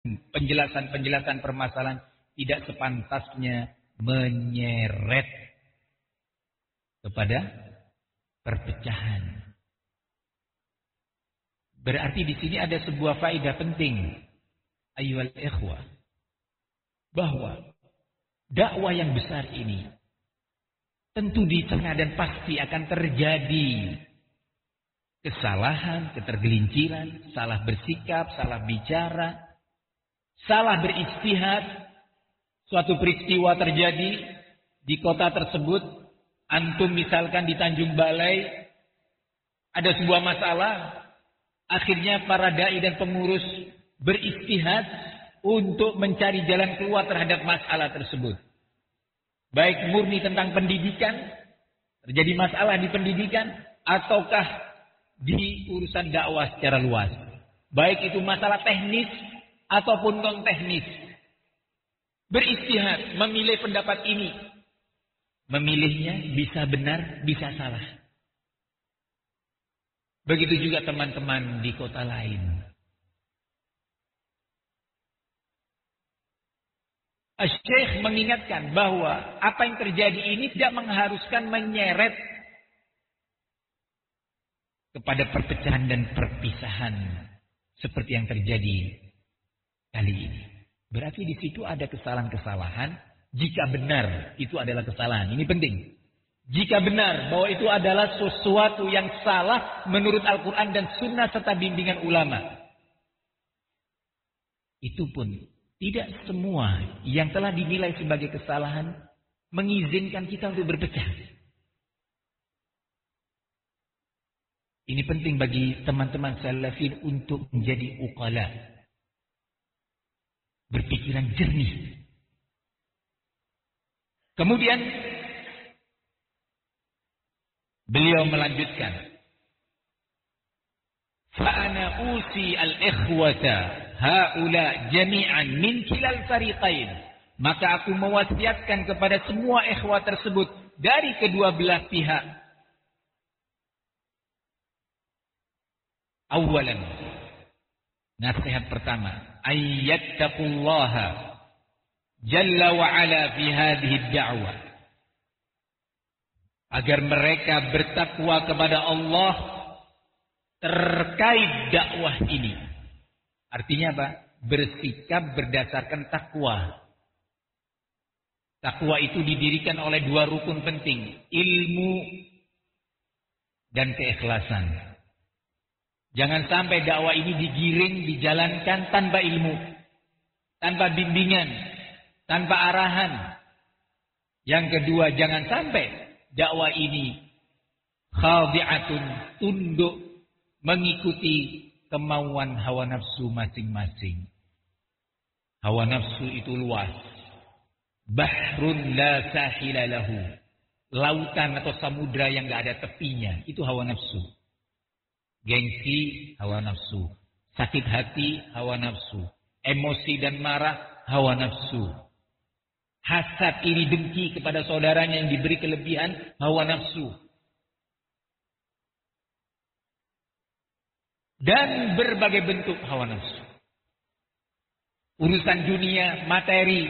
penjelasan-penjelasan permasalahan tidak sepantasnya menyeret kepada perpecahan. Berarti di sini ada sebuah faedah penting, ayyuhal ikhwah, bahwa dakwah yang besar ini tentu di tengah dan pasti akan terjadi kesalahan, ketergelinciran, salah bersikap, salah bicara, salah berijtihad. Suatu peristiwa terjadi di kota tersebut, antum misalkan di Tanjung Balai, ada sebuah masalah, akhirnya para dai dan pengurus berijtihad untuk mencari jalan keluar terhadap masalah tersebut. Baik murni tentang pendidikan, terjadi masalah di pendidikan, ataukah di urusan dakwah secara luas. Baik itu masalah teknis ataupun non teknis. Berijtihad, memilih pendapat ini. Memilihnya bisa benar, bisa salah. Begitu juga teman-teman di kota lain. Syekh mengingatkan bahwa apa yang terjadi ini tidak mengharuskan menyeret kepada perpecahan dan perpisahan seperti yang terjadi kali ini. Berarti di situ ada kesalahan-kesalahan. Jika benar itu adalah kesalahan, ini penting. Jika benar bahwa itu adalah sesuatu yang salah menurut Al-Quran dan Sunnah serta bimbingan ulama, itu pun tidak semua yang telah dinilai sebagai kesalahan mengizinkan kita untuk berpecah. Ini penting bagi teman-teman salafin untuk menjadi uqala, berpikiran jernih. Kemudian beliau melanjutkan, fa'ana usi al-ikhwata haula jami'an min kilal fariqain. Maka aku mewasiatkan kepada semua ikhwah tersebut dari kedua belah pihak. Awalan, nasihat pertama, ayyattaqullaha jalla wa ala fi hadhihi da'wah. Agar mereka bertakwa kepada Allah terkait dakwah ini. Artinya apa? Bersikap berdasarkan takwa. Takwa itu didirikan oleh dua rukun penting, ilmu dan keikhlasan. Jangan sampai dakwah ini digiring, dijalankan tanpa ilmu, tanpa bimbingan, tanpa arahan. Yang kedua, jangan sampai dakwah ini khadi'atun, tunduk mengikuti kemauan hawa nafsu masing-masing. Hawa nafsu itu luas. Bahrun la sahila lahu. Lautan atau samudra yang gak ada tepinya. Itu hawa nafsu. Gengsi, hawa nafsu. Sakit hati, hawa nafsu. Emosi dan marah, hawa nafsu. Hasad, iri, dengki kepada saudaranya yang diberi kelebihan, hawa nafsu. Dan berbagai bentuk hawa nafsu. Urusan dunia, materi,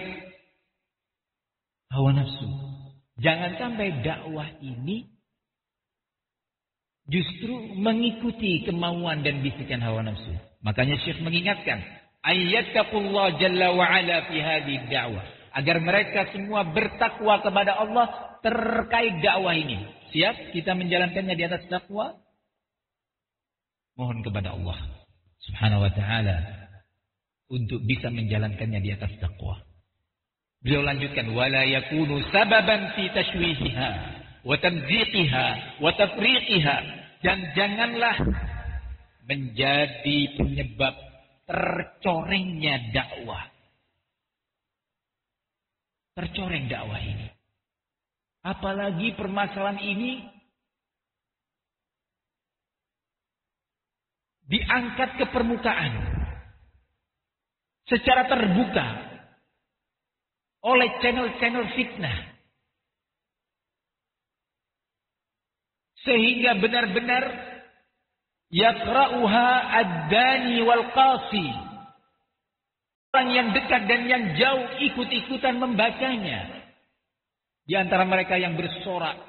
hawa nafsu. Jangan sampai dakwah ini justru mengikuti kemauan dan bisikan hawa nafsu. Makanya Syekh mengingatkan, ayyattaqullah jalla wa ala fi hadhihi da'wah. Agar mereka semua bertakwa kepada Allah terkait dakwah ini. Siap kita menjalankannya di atas takwa? Mohon kepada Allah Subhanahu wa ta'ala untuk bisa menjalankannya di atas takwa. Beliau lanjutkan, wala yakunu sababan fi tashwihiha wa tamziqiha wa tafriqiha, dan janganlah menjadi penyebab tercorengnya dakwah. Tercoreng dakwah ini. Apalagi permasalahan ini diangkat ke permukaan secara terbuka oleh channel-channel fitnah. Sehingga benar-benar yaqra'uha ad-dani wal qasi. Orang yang dekat dan yang jauh ikut-ikutan membacanya. Di antara mereka yang bersorak.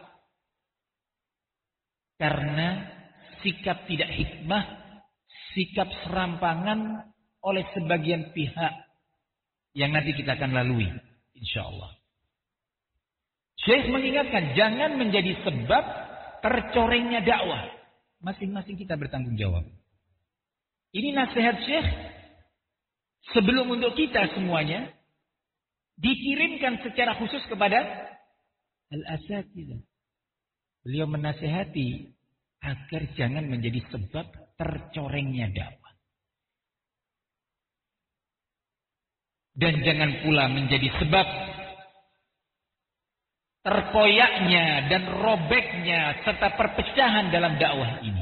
Karena sikap tidak hikmah, sikap serampangan oleh sebagian pihak yang nanti kita akan lalui. InsyaAllah. Syekh mengingatkan, jangan menjadi sebab tercorengnya dakwah. Masing-masing kita bertanggung jawab. Ini nasihat Syekh sebelum untuk kita semuanya dikirimkan secara khusus kepada al-asatidzah. Beliau menasihati agar jangan menjadi sebab tercorengnya dakwah. Dan jangan pula menjadi sebab terkoyaknya dan robeknya serta perpecahan dalam dakwah ini.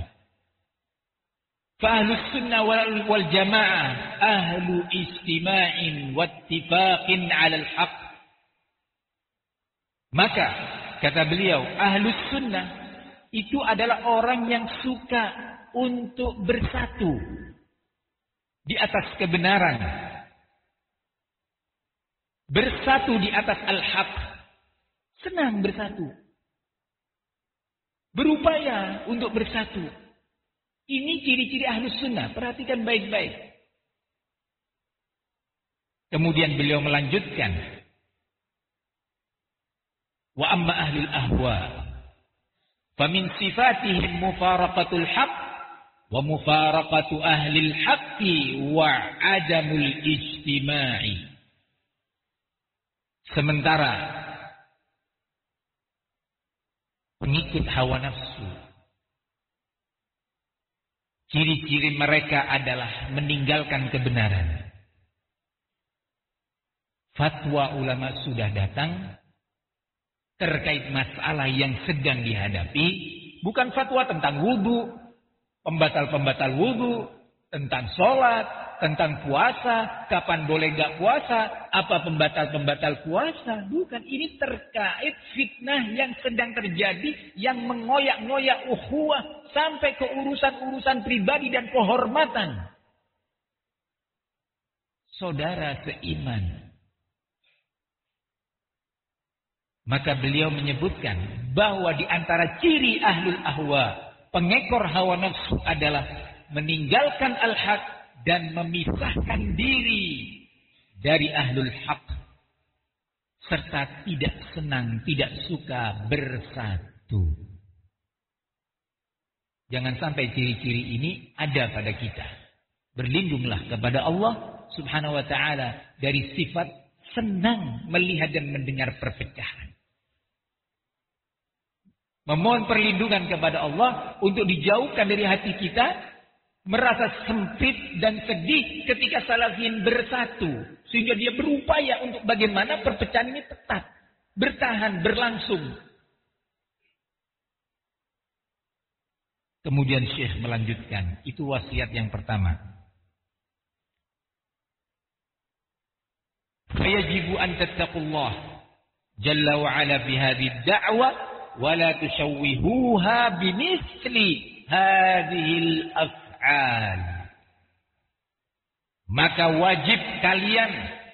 Fa ahlus sunnah wal jamaah ahlu istima'in wattifaqin 'alal haqq. Maka kata beliau, ahlus sunnah itu adalah orang yang suka untuk bersatu di atas kebenaran. Bersatu di atas al-haq. Senang bersatu. Berupaya untuk bersatu. Ini ciri-ciri ahlus sunnah. Perhatikan baik-baik. Kemudian beliau melanjutkan. Wa amma ahlul ahwa. Famin sifatihim mufaraqatul haq. Wa mufaraqatu ahlil haqqi wa adamul ijtima'i. Sementara pengikut hawa nafsu, ciri-ciri mereka adalah meninggalkan kebenaran. Fatwa ulama sudah datang terkait masalah yang sedang dihadapi. Bukan fatwa tentang wudu, pembatal-pembatal wudu, tentang sholat, tentang puasa, kapan boleh gak puasa, apa pembatal-pembatal puasa. Bukan, ini terkait fitnah yang sedang terjadi, yang mengoyak-ngoyak ukhuwah sampai ke urusan-urusan pribadi dan kehormatan saudara seiman. Maka beliau menyebutkan bahwa di antara ciri ahlul ahwa, pengekor hawa nafsu adalah meninggalkan al-haq dan memisahkan diri dari ahlul haq, serta tidak senang, tidak suka bersatu. Jangan sampai ciri-ciri ini ada pada kita. Berlindunglah kepada Allah subhanahu wa ta'ala dari sifat senang melihat dan mendengar perpecahan. Memohon perlindungan kepada Allah untuk dijauhkan dari hati kita merasa sempit dan sedih ketika salafiyin bersatu, sehingga dia berupaya untuk bagaimana perpecahan ini tetap bertahan, berlangsung. Kemudian Syekh melanjutkan, itu wasiat yang pertama. Fayajibu an tattaqullah jalla wa ala bi hadhihi ad-da'wa wa la tushawwihuha bimithli hadhihi al-af'al. Maka wajib kalian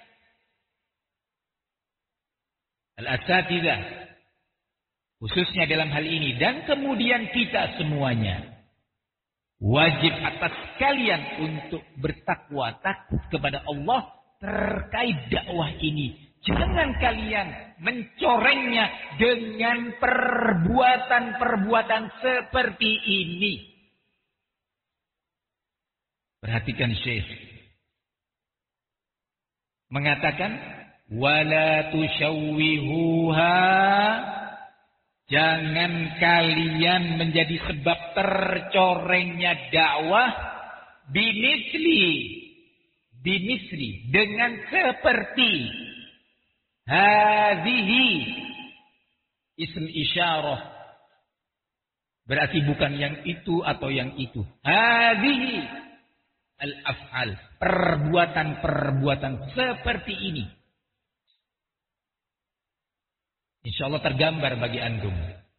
al-asatidzah, khususnya dalam hal ini, dan kemudian kita semuanya, wajib atas kalian untuk bertakwa, takut kepada Allah terkait dakwah ini. Jangan kalian mencorengnya dengan perbuatan-perbuatan seperti ini. Perhatikan Syekh mengatakan, wala tusyawwihuha, jangan kalian menjadi sebab tercorengnya dakwah bimisli, dengan seperti hadhihi, ism isyarah, berarti bukan yang itu atau yang itu. Hadhihi al-af'al, perbuatan-perbuatan seperti ini. InsyaAllah tergambar bagi antum.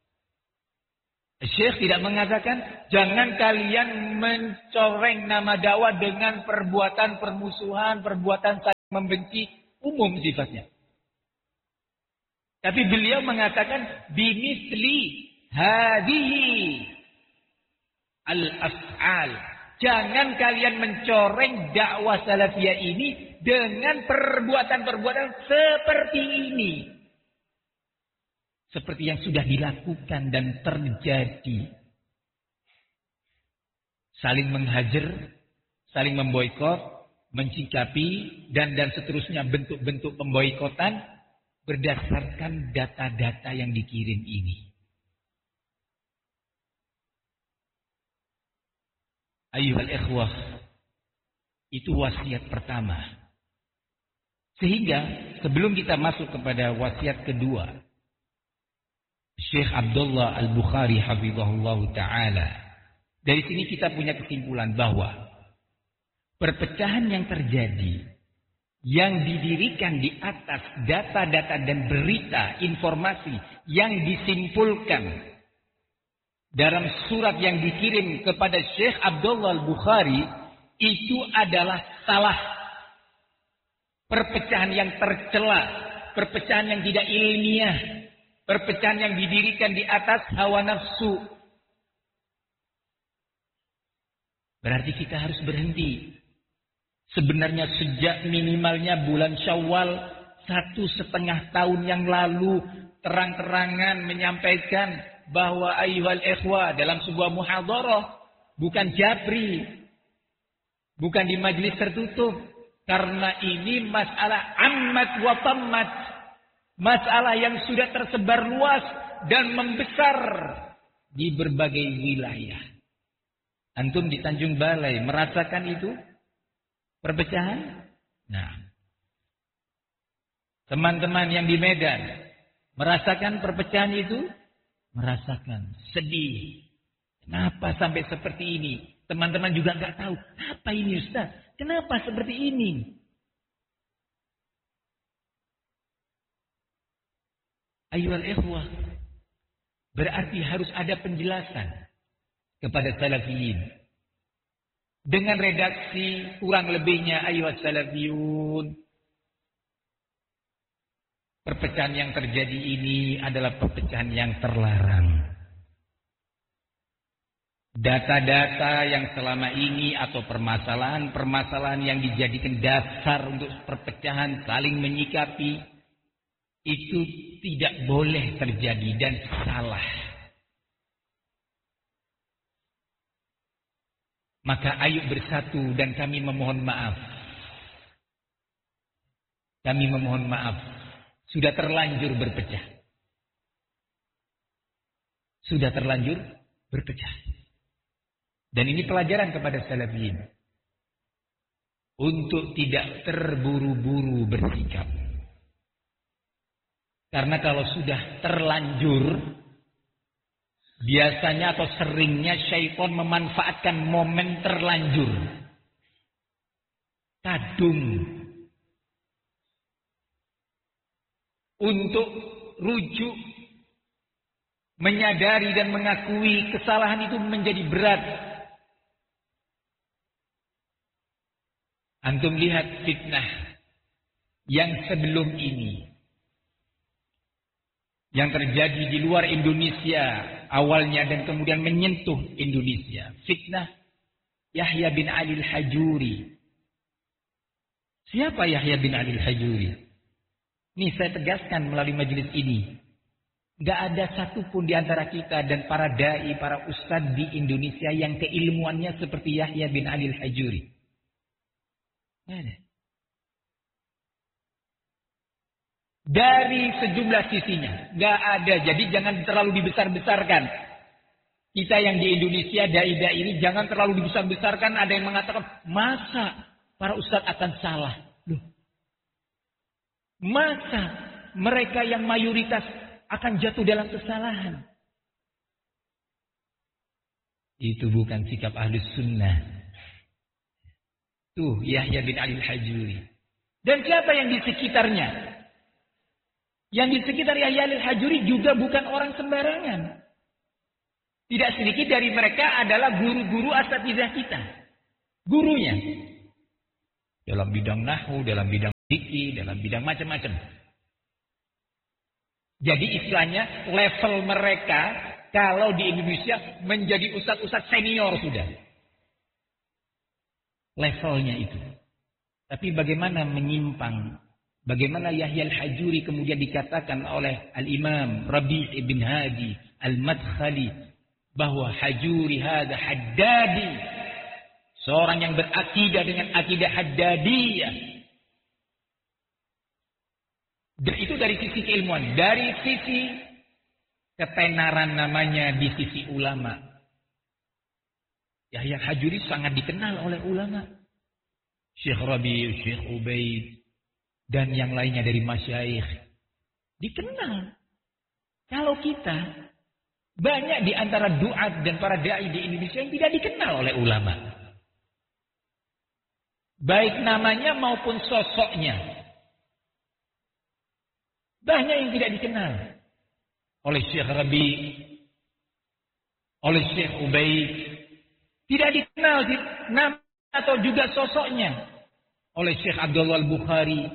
Syekh tidak mengatakan jangan kalian mencoreng nama dakwah dengan perbuatan permusuhan, perbuatan membenci umum sifatnya. Tapi beliau mengatakan bimisli hadhihi al-af'al. Jangan kalian mencoreng dakwah salafiyah ini dengan perbuatan-perbuatan seperti ini. Seperti yang sudah dilakukan dan terjadi. Saling menghajar, saling memboikot, mencikapi, dan seterusnya bentuk-bentuk pemboikotan berdasarkan data-data yang dikirim ini. Ayyuhal ikhwah, itu wasiat pertama. Sehingga sebelum kita masuk kepada wasiat kedua, Syekh Abdullah Al-Bukhari hafizahullah ta'ala, dari sini kita punya kesimpulan bahwa perpecahan yang terjadi, yang didirikan di atas data-data dan berita, informasi yang disimpulkan dalam surat yang dikirim kepada Syekh Abdullah Al-Bukhari, itu adalah salah. Perpecahan yang tercela, perpecahan yang tidak ilmiah, perpecahan yang didirikan di atas hawa nafsu. Berarti kita harus berhenti. Sebenarnya sejak minimalnya bulan Syawal 1,5 tahun yang lalu, terang-terangan menyampaikan bahwa ayyuhal ikhwah dalam sebuah muhadharah, bukan jabri, bukan di majelis tertutup, karena ini masalah ammat wa tammat, masalah yang sudah tersebar luas dan membesar di berbagai wilayah. Antum di Tanjung Balai merasakan itu perpecahan? Nah, teman-teman yang di Medan merasakan perpecahan itu? Merasakan, sedih. Kenapa sampai seperti ini? Teman-teman juga nggak tahu. Apa ini Ustaz? Kenapa seperti ini? Ayyuhal ikhwah. Berarti harus ada penjelasan kepada salafiyin. Dengan redaksi kurang lebihnya ayyuhas salafiyun. Perpecahan yang terjadi ini adalah perpecahan yang terlarang. Data-data yang selama ini atau permasalahan-permasalahan yang dijadikan dasar untuk perpecahan, saling menyikapi, itu tidak boleh terjadi dan salah. Maka ayo bersatu dan kami memohon maaf. Kami memohon maaf. Sudah terlanjur berpecah. Sudah terlanjur berpecah. Dan ini pelajaran kepada salafiyin. Untuk tidak terburu-buru bersikap. Karena kalau sudah terlanjur, biasanya atau seringnya syaitan memanfaatkan momen terlanjur. Kadung. Untuk rujuk, menyadari dan mengakui kesalahan itu menjadi berat. Antum lihat fitnah yang sebelum ini, yang terjadi di luar Indonesia awalnya dan kemudian menyentuh Indonesia. Fitnah Yahya bin Ali Al-Hajuri. Siapa Yahya bin Ali Al-Hajuri? Ini saya tegaskan melalui majelis ini. Gak ada satupun di antara kita dan para da'i, para ustadz di Indonesia yang keilmuannya seperti Yahya bin Ali Al-Hajuri. Gak ada. Dari sejumlah sisinya. Gak ada. Jadi jangan terlalu dibesar-besarkan. Kita yang di Indonesia, da'i-da'i ini jangan terlalu dibesar-besarkan. Ada yang mengatakan, masa para ustadz akan salah? Loh. Masa mereka yang mayoritas akan jatuh dalam kesalahan? Itu bukan sikap Ahlus Sunnah. Tuh Yahya bin Ali Al-Hajuri. Dan siapa yang di sekitarnya? Yang di sekitar Yahya Al-Hajuri juga bukan orang sembarangan. Tidak sedikit dari mereka adalah guru-guru asatidzah kita. Gurunya. Dalam bidang nahwu, dalam bidang fikih, dalam bidang macam-macam. Jadi istilahnya level mereka kalau di Indonesia menjadi ustadz-ustadz senior sudah. Levelnya itu. Tapi bagaimana menyimpang? Bagaimana Yahya al-Hajuri kemudian dikatakan oleh Al-Imam Rabi' ibn Hadi Al-Madkhali bahwa Hajuri hada Haddadi. Seorang yang berakidah dengan akidah Haddadiyah. Dan itu dari sisi keilmuan. Dari sisi ketenaran namanya di sisi ulama. Yahya al-Hajuri sangat dikenal oleh ulama. Syekh Rabi', Syekh Ubaid, dan yang lainnya dari masyayikh. Dikenal. Kalau kita, banyak di antara duat dan para da'i di Indonesia yang tidak dikenal oleh ulama. Baik namanya maupun sosoknya. Banyak yang tidak dikenal. Oleh Syekh Rabi', oleh Syekh Ubaid. Tidak dikenal nama atau juga sosoknya. Oleh Syekh Abdullah Al-Bukhari.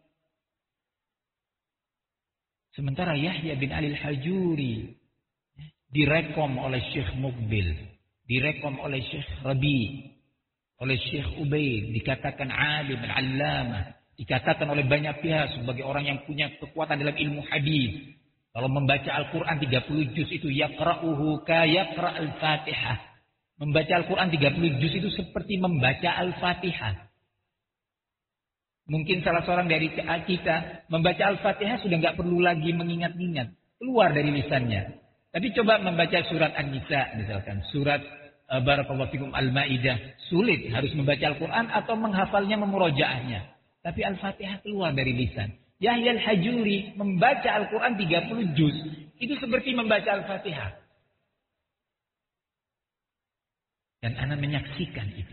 Sementara Yahya bin Ali al-Hajuri direkom oleh Syekh Muqbil, direkom oleh Syekh Rabi', oleh Syekh Ubaid, dikatakan alim al-allamah, dikatakan oleh banyak pihak sebagai orang yang punya kekuatan dalam ilmu hadis. Kalau membaca Al-Quran 30 juz itu yaqra'uhu ka yaqra' al-Fatihah. Membaca Al-Quran 30 juz itu seperti membaca Al-Fatihah. Mungkin salah seorang dari kita membaca Al-Fatihah sudah nggak perlu lagi mengingat-ingat. Keluar dari lisannya. Tapi coba membaca surat An-Nisa misalkan. Surat Barakallahu Fikum Al-Ma'idah. Sulit harus membaca Al-Quran atau menghafalnya, memurojaahnya. Tapi Al-Fatihah keluar dari lisan. Yahya al-Hajuri membaca Al-Quran 30 juz. Itu seperti membaca Al-Fatihah. Dan ana menyaksikan itu.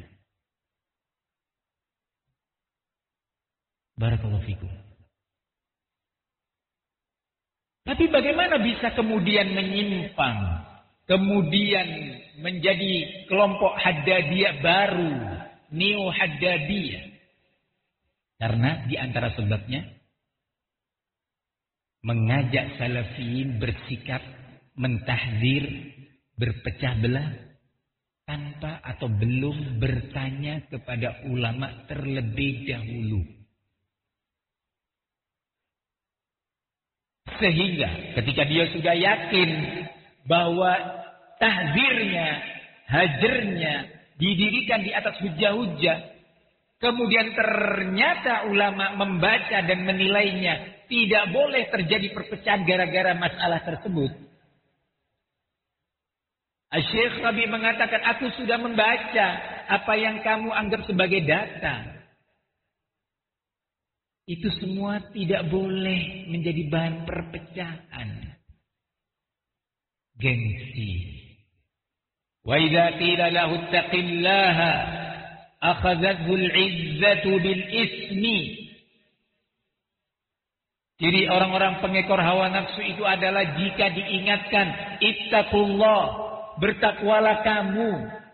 Barakallahu fikum. Tapi bagaimana bisa kemudian menyimpang, kemudian menjadi kelompok Haddadiyah baru, Neo Haddadiyah? Karena di antara sebabnya mengajak salafiyin bersikap mentahdzir, berpecah belah tanpa atau belum bertanya kepada ulama terlebih dahulu. Sehingga ketika dia sudah yakin bahwa tahzirnya, hajarnya didirikan di atas hujah-hujah, kemudian ternyata ulama membaca dan menilainya, tidak boleh terjadi perpecahan gara-gara masalah tersebut. Syekh Rabi mengatakan, aku sudah membaca apa yang kamu anggap sebagai data. Itu semua tidak boleh menjadi bahan perpecahan. Gengsi. Wa idza qila lahu ittaqillaha akhadhathu al-'izzatu bil ismi. Jadi orang-orang pengekor hawa nafsu itu adalah jika diingatkan ittaqullah, bertakwalah kamu.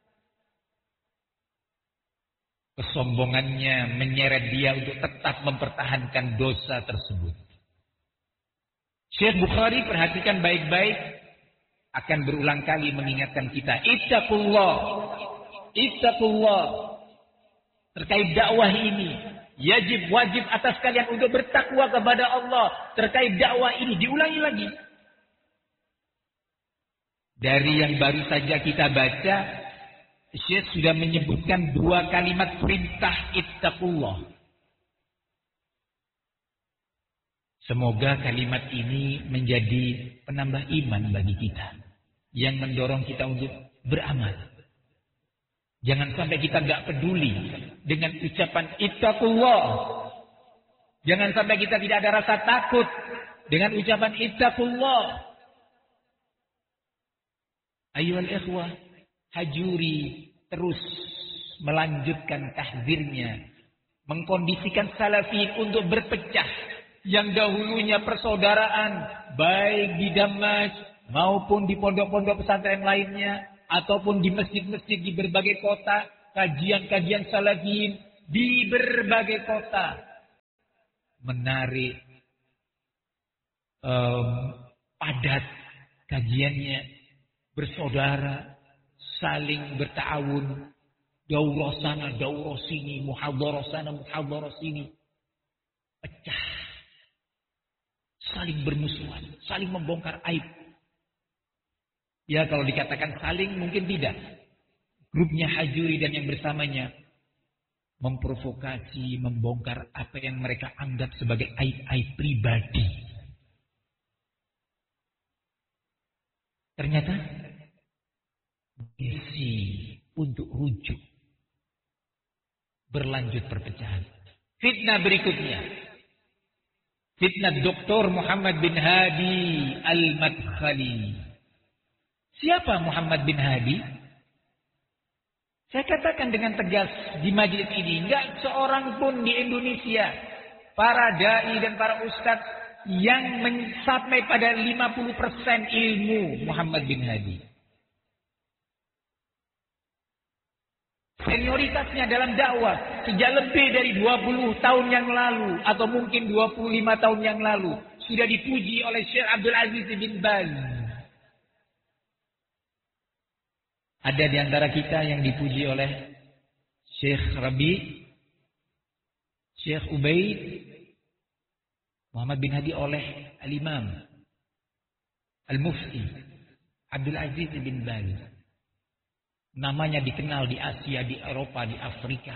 Kesombongannya menyeret dia untuk tetap mempertahankan dosa tersebut. Syekh Bukhari perhatikan baik-baik, akan berulang kali mengingatkan kita, ittaqullah, ittaqullah. Terkait dakwah ini, wajib atas kalian untuk bertakwa kepada Allah. Terkait dakwah ini, diulangi lagi. Dari yang baru saja kita baca, Syekh sudah menyebutkan 2 kalimat perintah ittaqullah. Semoga kalimat ini menjadi penambah iman bagi kita, yang mendorong kita untuk beramal. Jangan sampai kita gak peduli dengan ucapan ittaqullah. Jangan sampai kita tidak ada rasa takut dengan ucapan ittaqullah. Ayyuhal ikhwah, Hajuri terus melanjutkan tahzirnya, mengkondisikan salafiyin untuk berpecah. Yang dahulunya persaudaraan, baik di Damas maupun di pondok-pondok pesantren lainnya, ataupun di masjid-masjid di berbagai kota, kajian-kajian salafiyin di berbagai kota. menarik, padat kajiannya, bersaudara, saling berta'awun, daurah sana, daurah sini, muhadharah sana, muhadharah sini, pecah, saling bermusuhan, saling membongkar aib. Ya kalau dikatakan saling mungkin tidak. Grupnya Hajuri dan yang bersamanya memprovokasi, membongkar apa yang mereka anggap sebagai aib-aib pribadi. Ternyata isi untuk rujuk. Berlanjut perpecahan. Fitnah berikutnya. Fitnah Dr. Muhammad bin Hadi Al-Madkhali. Siapa Muhammad bin Hadi? Saya katakan dengan tegas di majelis ini, enggak seorang pun di Indonesia, para dai dan para ustadz yang mencapai pada 50% ilmu Muhammad bin Hadi. Senioritasnya dalam dakwah sejak lebih dari 20 tahun yang lalu atau mungkin 25 tahun yang lalu sudah dipuji oleh Syekh Abdul Aziz bin Baz. Ada di antara kita yang dipuji oleh Syekh Rabi, Syekh Ubaid, Muhammad bin Hadi oleh Al-Imam Al-Mufti Abdul Aziz bin Baz. Namanya dikenal di Asia, di Eropa, di Afrika.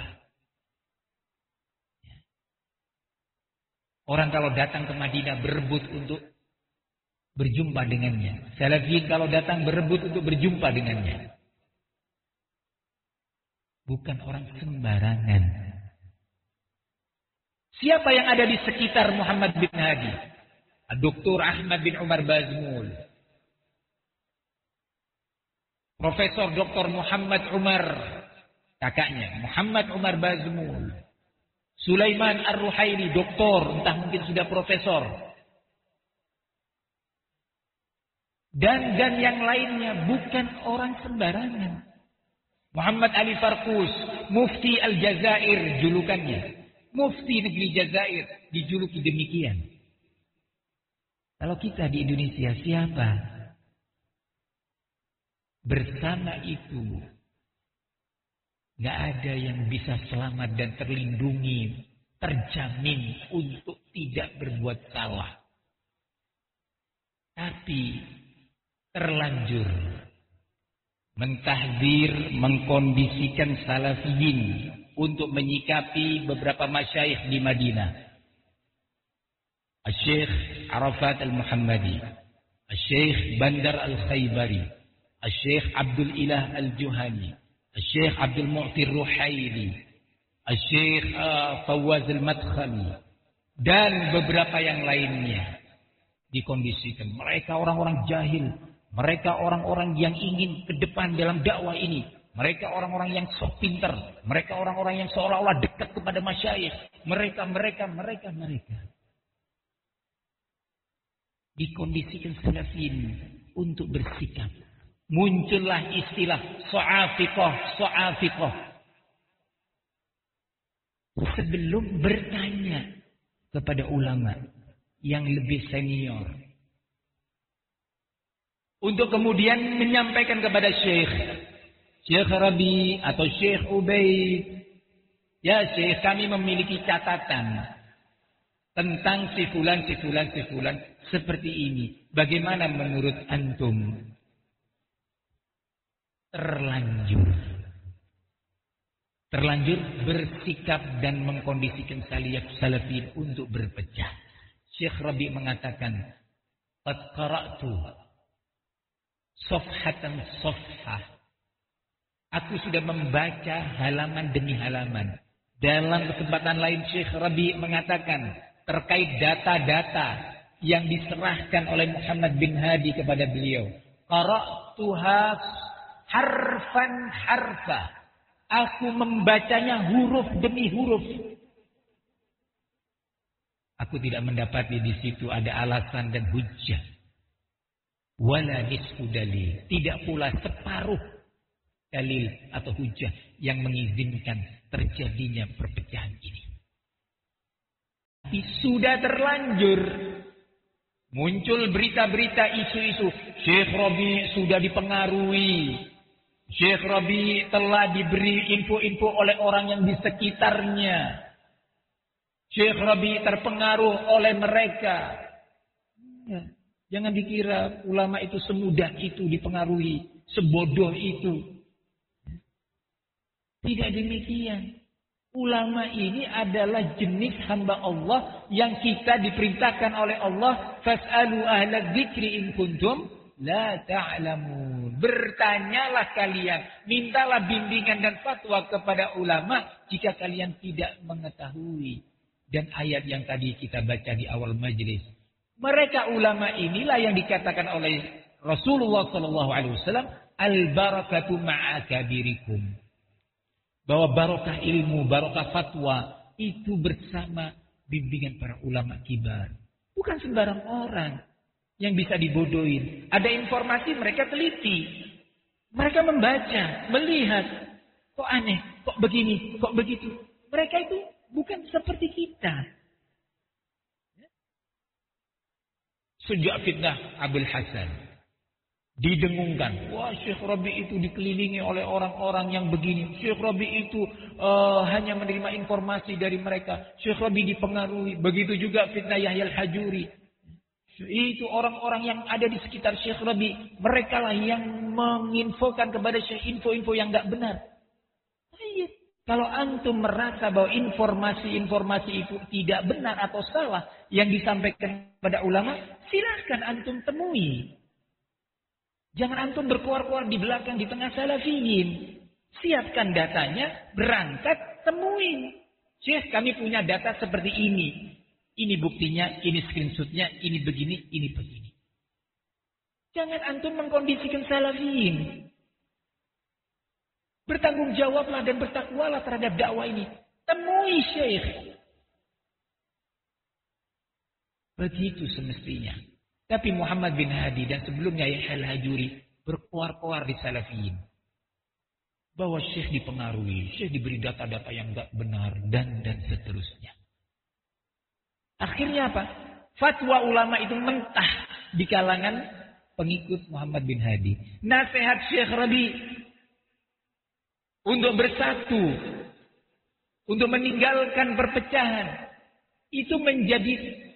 Orang kalau datang ke Madinah berebut untuk berjumpa dengannya. Salafiyin kalau datang berebut untuk berjumpa dengannya. Bukan orang sembarangan. Siapa yang ada di sekitar Muhammad bin Hadi? Dr. Ahmad bin Umar Bazmul. Profesor Dr. Muhammad Umar. Kakaknya. Muhammad Umar Bazmul. Sulaiman Ar-Ruhaili. Doktor. Entah mungkin sudah profesor. Dan yang lainnya. Bukan orang sembarangan. Muhammad Ali Farkus, Mufti Al-Jazair julukannya. Mufti negeri Jazair dijuluki demikian. Kalau kita di Indonesia siapa? Bersama itu gak ada yang bisa selamat dan terlindungi, terjamin untuk tidak berbuat salah. Tapi terlanjur mentahdir, mengkondisikan salafiyin untuk menyikapi beberapa masyayikh di Madinah. Al-Syekh Arafat Al-Muhammadi, Al-Syekh Bandar Al-Khaybari, Al-Syekh Abdul Ilah Al-Juhani, Al-Syekh Abdul Mu'ti Ruhaili, Al-Syekh Fawaz Al-Madkhali, dan beberapa yang lainnya dikondisikan. Mereka orang-orang jahil. Mereka orang-orang yang ingin ke depan dalam dakwah ini. Mereka orang-orang yang sok pintar. Mereka orang-orang yang seolah-olah dekat kepada masyayikh. Mereka. Dikondisikan salafin untuk bersikap. Muncullah istilah so'afiqah. Sebelum bertanya kepada ulama yang lebih senior. Untuk kemudian menyampaikan kepada Syekh Rabi atau Syekh Ubaid. Ya Syekh, kami memiliki catatan tentang si fulan seperti ini. Bagaimana menurut antum? Terlanjur bersikap dan mengkondisikan salafin untuk berpecah. Syekh Rabi mengatakan, qad qara'tu safhatan safhah. Aku sudah membaca halaman demi halaman. Dalam kesempatan lain Syekh Rabi mengatakan terkait data-data yang diserahkan oleh Muhammad bin Hadi kepada beliau. Qara'tuha harfan harfa. Aku membacanya huruf demi huruf. Aku tidak mendapati di situ ada alasan dan hujjah. Wala nisfu dalil. Tidak pula separuh dalil atau hujjah yang mengizinkan terjadinya perpecahan ini. Tapi Tapi sudah terlanjur. Muncul berita-berita isu-isu. Syekh Rabi sudah dipengaruhi. Syekh Rabi telah diberi info-info oleh orang yang di sekitarnya. Syekh Rabi terpengaruh oleh mereka. Ya, jangan dikira ulama itu semudah itu dipengaruhi. Sebodoh itu. Tidak demikian. Ulama ini adalah jenis hamba Allah yang kita diperintahkan oleh Allah. Fas'alu ahla dzikri in kuntum la ta'lamun. Bertanyalah kalian, mintalah bimbingan dan fatwa kepada ulama jika kalian tidak mengetahui. Dan ayat yang tadi kita baca di awal majelis. Mereka ulama inilah yang dikatakan oleh Rasulullah SAW, al-barakatu ma'akabirikum. Bahwa barokah ilmu, barokah fatwa itu bersama bimbingan para ulama kibar. Bukan sembarang orang yang bisa dibodohin. Ada informasi mereka teliti. Mereka membaca, melihat. Kok aneh, kok begini, kok begitu. Mereka itu bukan seperti kita. Sejak fitnah Abul Hasan. Didengungkan. Wah, Syekh Rabi itu dikelilingi oleh orang-orang yang begini. Syekh Rabi itu hanya menerima informasi dari mereka. Syekh Rabi dipengaruhi. Begitu juga fitnah Yahya Al-Hajuri. Itu orang-orang yang ada di sekitar Syekh Rabi. Mereka lah yang menginfokan kepada Syekh info-info yang tidak benar. Kalau antum merasa bahwa informasi-informasi itu tidak benar atau salah yang disampaikan kepada ulama, silahkan antum temui. Jangan antum berkuar-kuar di belakang, di tengah salafiyin. Siapkan datanya, berangkat, temuin. Syekh, kami punya data seperti ini. Ini buktinya, ini screenshotnya, ini begini, ini begini. Jangan antum mengkondisikan salafiyin. Bertanggung jawablah dan bertakwalah terhadap dakwah ini. Temui Syekh. Begitu semestinya. Tapi Muhammad bin Hadi dan sebelumnya Yahya Al-Hajuri berkuar-kuar di salafiyin. Bahwa Syekh dipengaruhi, Syekh diberi data-data yang enggak benar dan seterusnya. Akhirnya apa? Fatwa ulama itu mentah di kalangan pengikut Muhammad bin Hadi. Nasihat Syekh Rabi untuk bersatu, untuk meninggalkan perpecahan, itu menjadi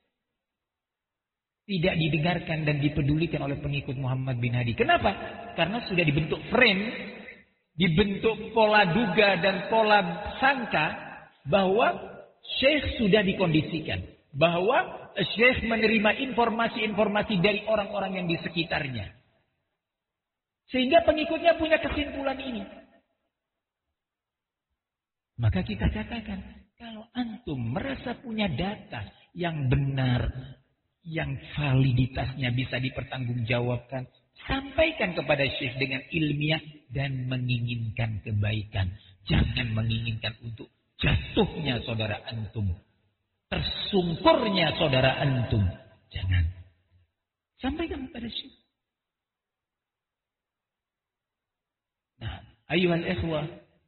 tidak didengarkan dan dipedulikan oleh pengikut Muhammad bin Hadi. Kenapa? Karena sudah dibentuk frame, dibentuk pola duga dan pola sangka bahwa Syekh sudah dikondisikan. Bahwa Syekh menerima informasi-informasi dari orang-orang yang di sekitarnya. Sehingga pengikutnya punya kesimpulan ini. Maka kita katakan, kalau antum merasa punya data yang benar, yang validitasnya bisa dipertanggungjawabkan, sampaikan kepada Syekh dengan ilmiah dan menginginkan kebaikan. Jangan menginginkan untuk jatuhnya saudara antum, tersungkurnya saudara antum. Jangan. Sampaikan kepada Syekh. Nah, ayuhal ikhwah,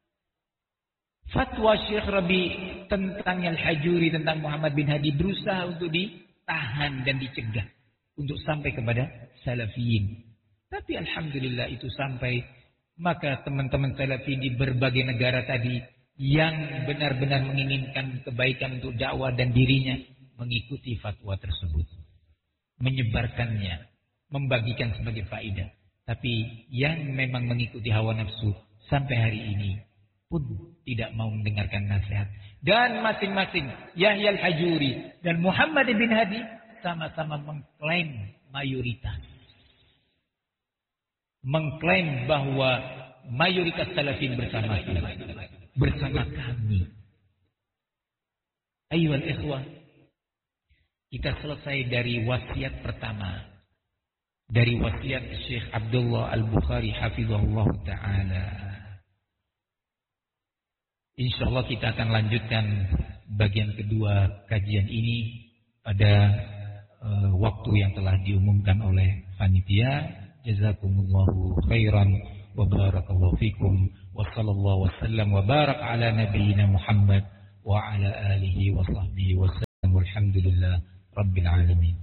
fatwa Syekh Rabi tentang Al-Hajuri, tentang Muhammad bin Hadi berusaha untuk ditahan dan dicegah untuk sampai kepada salafiyin. Tapi alhamdulillah itu sampai. Maka teman-teman salafiyin di berbagai negara tadi yang benar-benar menginginkan kebaikan untuk dakwah dan dirinya mengikuti fatwa tersebut, menyebarkannya, membagikan sebagai faedah. Tapi yang memang mengikuti hawa nafsu sampai hari ini pun tidak mau mendengarkan nasihat. Dan masing-masing Yahya Al-Hajuri dan Muhammad bin Hadi sama-sama mengklaim mayoritas. Mengklaim bahwa mayoritas salafin bersama kami. Ayyuhal ikhwah, kita selesai dari wasiat pertama. Dari wasiat Syekh Abdullah Al-Bukhari hafizahullah ta'ala. InsyaAllah kita akan lanjutkan bagian kedua kajian ini pada waktu yang telah diumumkan oleh panitia. Jazakumullahu khairan wa barakallahu fikum wa sallallahu wa sallam wa barak ala nabiyyina Muhammad wa ala alihi wa sahbihi wa sallam. Walhamdulillah Rabbil Alamin.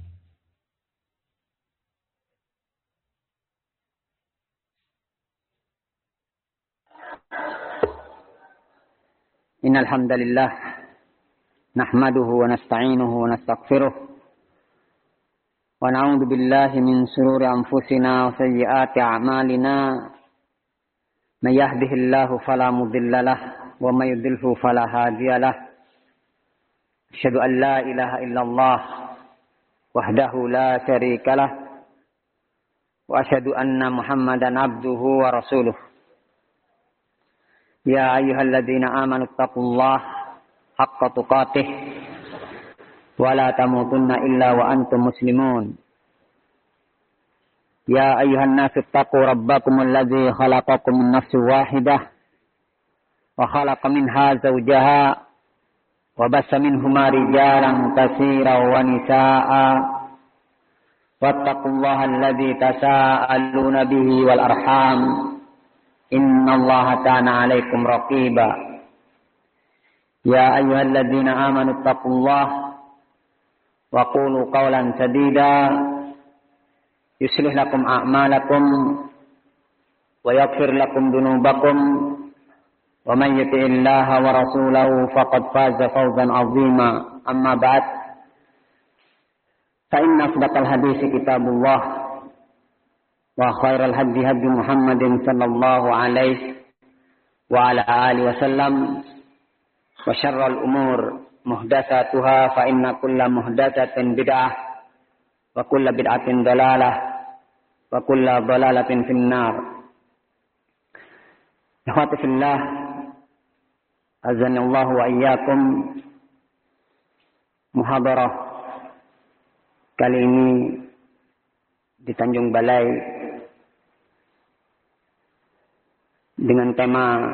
Innal hamdalillah nahmaduhu wa nasta'inuhu wa nastaghfiruh wa na'udzu billahi min shururi anfusina wa sayyiati a'malina may yahdihillahu fala mudilla lahu wa may yudlilhu fala hadiya lahu asyhadu an la ilaha illallah wahdahu la syarika lahu wa asyhadu anna muhammadan abduhu wa rasuluh. Ya ayyuhalladzina amanu taqullaha haqqa tuqatih wa la tamutunna illa wa antum muslimun. Ya ayyuhan nasu taqu rabbakumul ladzi khalaqakum min nafsin wahidah wa khalaqa minha zawjaha wa bassa minhuma rijalan katsiran wa nisaa'a wattaqullaha alladzi tasaaluna bihi wal arham innallaha kana 'alaikum raqiba. Ya ayyuhalladzina amanu taqullaha wa qulu qawlan sadida yuslih lakum a'malakum wa yaghfir lakum dhunubakum wa man yuti'illaha wa rasulahu faqad faza fawzan 'azima. Amma ba'd, fa inna asdaqal haditsi kitabullah wa khairal hadi hadi Muhammadin sallallahu alaihi wa ala alihi wasallam wa syarrul umur muhdatsatuha fa inna kulla muhdatsatin bid'ah wa kulla bid'atin dalalah wa kulla dalalatin finnar. Ikhwati fillah, azanallahu wa iyyakum. Muhadarah kali ini di Tanjung Balai dengan tema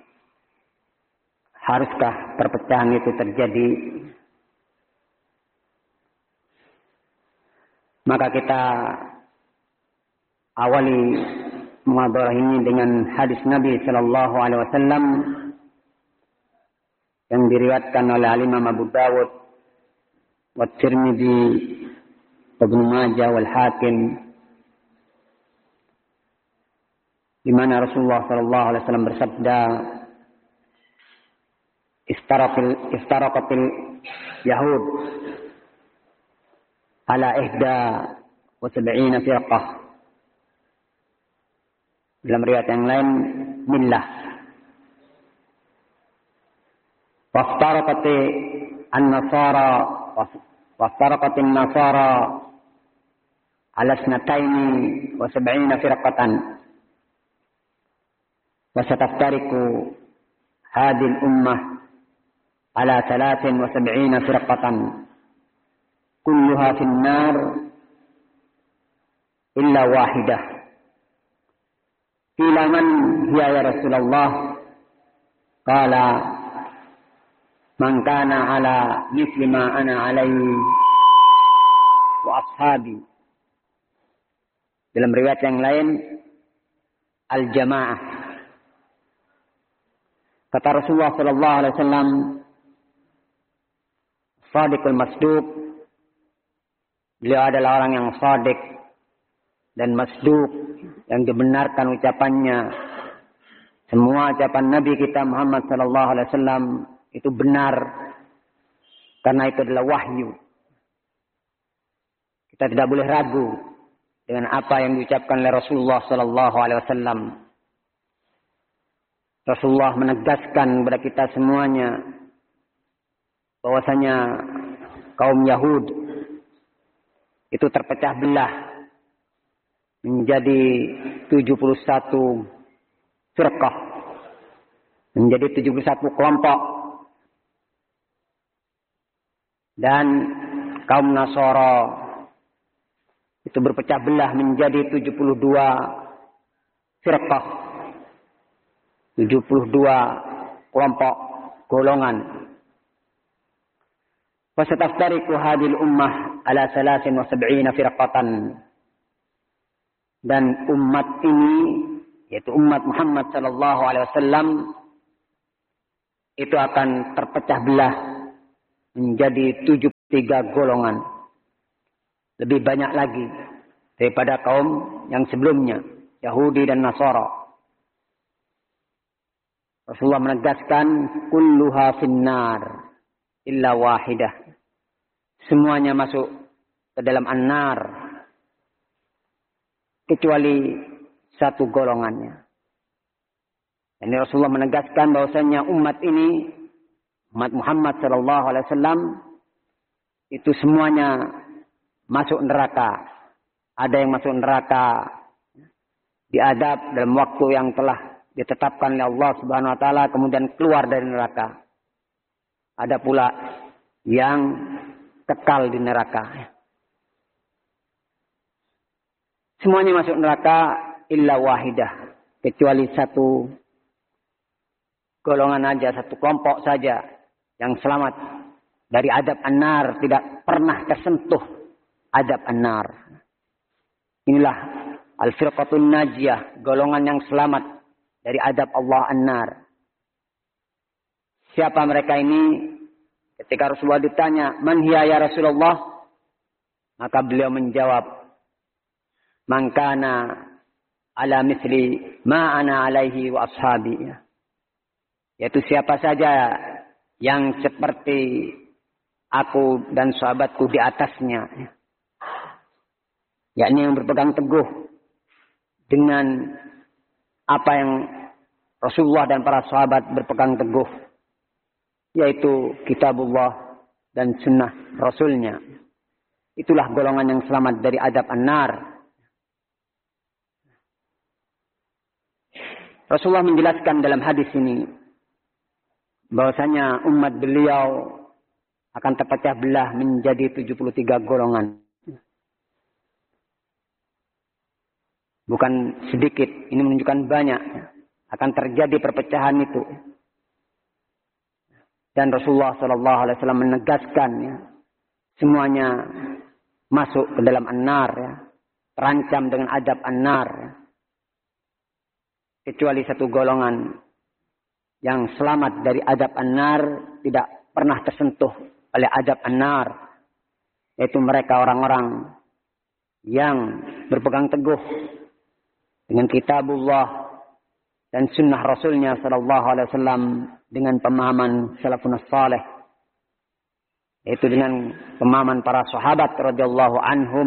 haruskah perpecahan itu terjadi? Maka kita awali muhadharah ini dengan hadis Nabi sallallahu alaihi wasallam yang diriwayatkan oleh Imam Abu Dawud wa Tirmidzi wa Ibnu Majah wal Hakim, di mana Rasulullah sallallahu alaihi wasallam bersabda, istaraqatil yahud ala ihda wa sab'ina firqah. Dalam riwayat yang lain millah. Waftaraqatin nasara ala snataini wa sab'ina firqatan. وستفترق هذه الأمة على 73 فرقة كلها في النار إلا واحدة. قيل من هي يا رسول الله؟ قال من كان على مثل ما أنا عليه وأصحابي. Dalam riwayat yang lain al-jamaah. Kata Rasulullah sallallahu alaihi wasallam, Shadiqul Masduq, beliau adalah orang yang shadiq dan masduq, yang dibenarkan ucapannya. Semua ucapan Nabi kita Muhammad sallallahu alaihi wasallam itu benar karena itu adalah wahyu. Kita tidak boleh ragu dengan apa yang diucapkan oleh Rasulullah sallallahu alaihi wasallam. Rasulullah menegaskan kepada kita semuanya bahwasanya kaum Yahud itu terpecah belah menjadi 71 firqah, menjadi 71 kelompok, dan kaum Nasara itu berpecah belah menjadi 72 firqah, 72 kelompok golongan. Wasataftariqu hadhil ummah ala 73 firqatan. Dan umat ini, yaitu umat Muhammad sallallahu alaihi wasallam, itu akan terpecah belah menjadi 73 3 golongan. Lebih banyak lagi daripada kaum yang sebelumnya, Yahudi dan Nasara. Rasulullah menegaskan, kulluha finnar illa wahidah. Semuanya masuk ke dalam an-nar kecuali 1 golongannya. Ini Rasulullah menegaskan bahwasanya umat ini, umat Muhammad sallallahu alaihi wasallam itu semuanya masuk neraka. Ada yang masuk neraka diadab dalam waktu yang telah ditetapkan oleh Allah Subhanahu wa taala, kemudian keluar dari neraka. Ada pula yang kekal di neraka. Semuanya masuk neraka illa wahidah, kecuali 1 golongan aja, 1 kelompok saja yang selamat dari adab an-nar, tidak pernah tersentuh adab an-nar. Inilah al-firqatun najiyah, golongan yang selamat dari adab Allah an-nar. Siapa mereka ini? Ketika Rasulullah ditanya, "Man hiya ya Rasulullah?" Maka beliau menjawab, "Man kana ala misli ma ana alaihi wa ashabi." Yaitu siapa saja yang seperti aku dan sahabatku di atasnya. Yakni yang berpegang teguh dengan apa yang Rasulullah dan para sahabat berpegang teguh, yaitu kitabullah dan sunnah Rasulnya. Itulah golongan yang selamat dari adab an-nar. Rasulullah menjelaskan dalam hadis ini bahwasanya umat beliau akan terpecah belah menjadi 73 golongan. Bukan sedikit, ini menunjukkan banyak. Akan terjadi perpecahan itu. Dan Rasulullah SAW menegaskan, ya, semuanya masuk ke dalam an-nar, ya, terancam dengan adab an-nar, ya. Kecuali 1 golongan yang selamat dari adab an-nar, tidak pernah tersentuh oleh adab an-nar, yaitu mereka orang-orang yang berpegang teguh dengan kitabullah dan sunnah Rasulnya sallallahu alaihi wasallam dengan pemahaman salafun salih, yaitu dengan pemahaman para sahabat radhiyallahu anhum.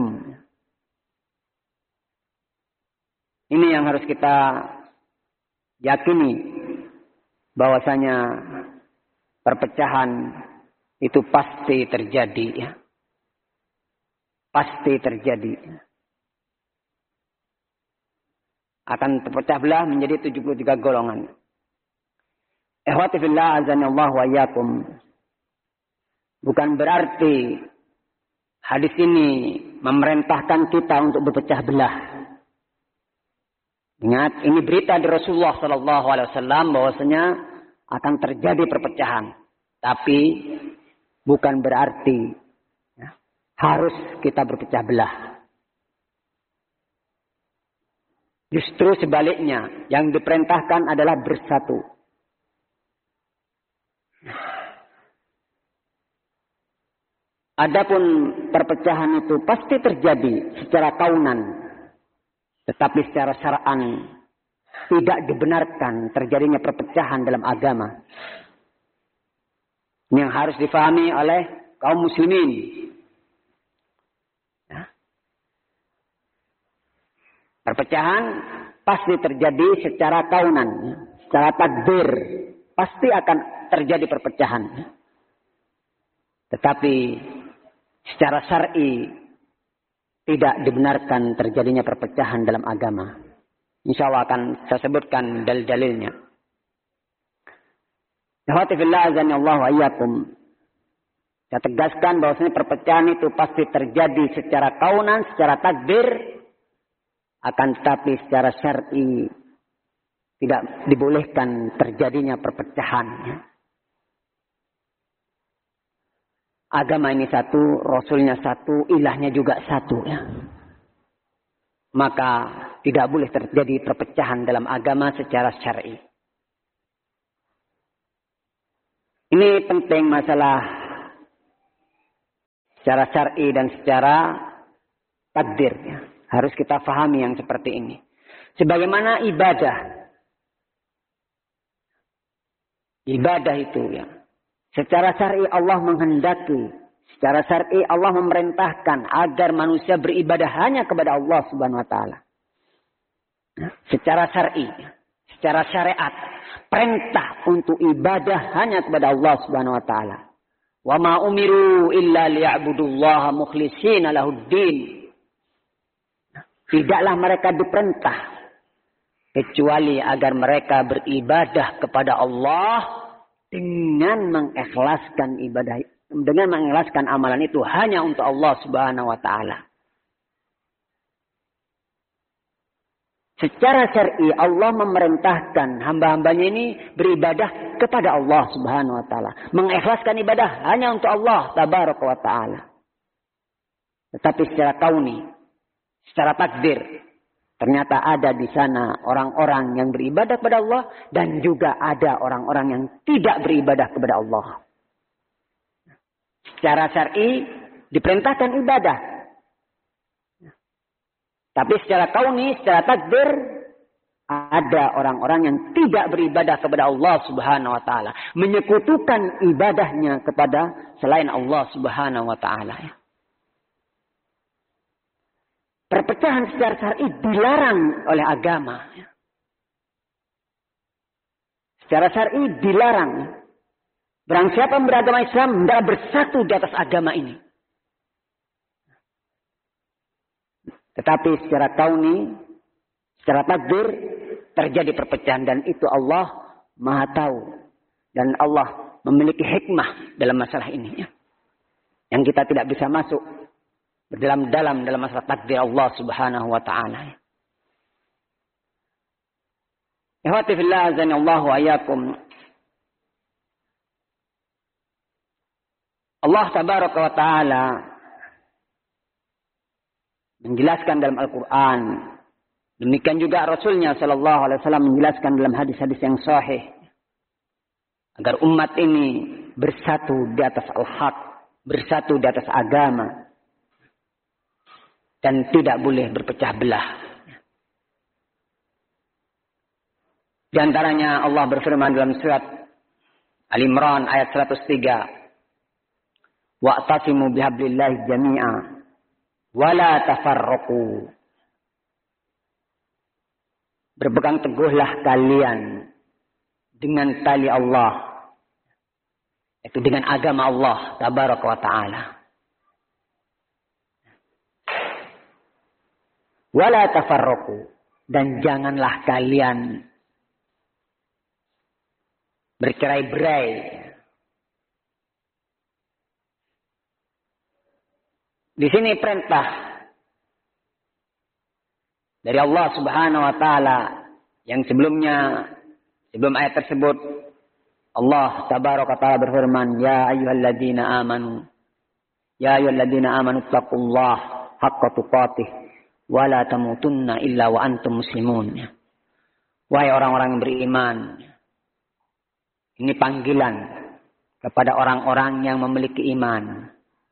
Ini yang harus kita yakini, bahwasanya perpecahan itu pasti terjadi, ya. Pasti terjadi. Akan terpecah belah menjadi 73 golongan. Ikhwati fillah azanillahu wa iyyakum. Bukan berarti hadis ini memerintahkan kita untuk berpecah belah. Ingat, ini berita dari Rasulullah sallallahu alaihi wasallam bahwasanya akan terjadi perpecahan. Tapi bukan berarti, ya, harus kita berpecah belah. Justru sebaliknya, yang diperintahkan adalah bersatu. Adapun perpecahan itu pasti terjadi secara kaunan, tetapi secara syar'an tidak dibenarkan terjadinya perpecahan dalam agama. Ini yang harus difahami oleh kaum muslimin. Perpecahan pasti terjadi secara kaunan, secara takdir. Pasti akan terjadi perpecahan. Tetapi secara syar'i tidak dibenarkan terjadinya perpecahan dalam agama. Insya Allah akan saya sebutkan dalil-dalilnya. Ikhwati fillah azanillahu wa iyyakum. Saya tegaskan bahwasanya perpecahan itu pasti terjadi secara kaunan, secara takdir. Akan tetapi secara syar'i tidak dibolehkan terjadinya perpecahan. Agama ini satu, Rasulnya satu, ilahnya juga satu. Ya. Maka tidak boleh terjadi perpecahan dalam agama secara syar'i. Ini penting masalah secara syar'i dan secara takdir. Ya. Harus kita fahami yang seperti ini. Sebagaimana ibadah. Ibadah itu ya. Secara syar'i Allah menghendaki. Secara syar'i Allah memerintahkan agar manusia beribadah hanya kepada Allah Subhanahu wa taala. Secara syar'i, secara syariat, perintah untuk ibadah hanya kepada Allah Subhanahu wa taala. Wa ma umiru illa liya'budullaha mukhlishina lahuddin. Tidaklah mereka diperintah kecuali agar mereka beribadah kepada Allah dengan mengikhlaskan ibadah, dengan mengikhlaskan amalan itu hanya untuk Allah Subhanahu wa taala. Secara syar'i Allah memerintahkan hamba-hambanya ini beribadah kepada Allah Subhanahu wa taala, mengikhlaskan ibadah hanya untuk Allah tabaraka wa taala. Tetapi secara kauni, secara takdir, ternyata ada di sana orang-orang yang beribadah kepada Allah dan juga ada orang-orang yang tidak beribadah kepada Allah. Secara syar'i diperintahkan ibadah. Tapi secara kauni, secara takdir, ada orang-orang yang tidak beribadah kepada Allah Subhanahu wa taala, menyekutukan ibadahnya kepada selain Allah Subhanahu wa taala. Perpecahan secara syar'i dilarang oleh agama. Secara syar'i dilarang. Barang siapa beragama Islam hendaklah bersatu di atas agama ini. Tetapi secara kauni, secara takdir terjadi perpecahan dan itu Allah Maha tahu dan Allah memiliki hikmah dalam masalah ini. Yang kita tidak bisa masuk dalam masalah takdir Allah Subhanahu wa taala. Ikhwati fillah azanillahu wa iyyakum. Allah tabaraka wa taala menjelaskan dalam Al-Quran. Demikian juga Rasulnya sallallahu alaihi wasallam menjelaskan dalam hadis-hadis yang sahih. Agar umat ini bersatu di atas al-haq. Bersatu di atas agama. Dan tidak boleh berpecah belah. Di antaranya Allah berfirman dalam surat Al-Imran ayat 103. Wa'tasimu bihablillahi jami'a. Wala tafarraqu. Berpegang teguhlah kalian dengan tali Allah. Itu dengan agama Allah tabaraka wa ta'ala. Wala tafarraqu. Dan janganlah kalian bercerai-berai. Di sini perintah dari Allah Subhanahu wa taala yang sebelum ayat tersebut Allah tabaraka taala berfirman, ya ayyuhalladzina amanu taqullaha haqqa tuqatih wa la tamutunna illa wa antum muslimun. Wahai orang-orang yang beriman, ini panggilan kepada orang-orang yang memiliki iman.